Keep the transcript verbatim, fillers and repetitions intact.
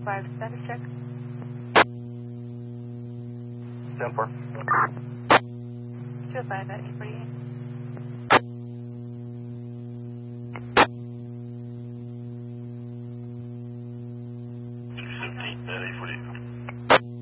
five, status check. ten four. two oh five at eight forty-eight.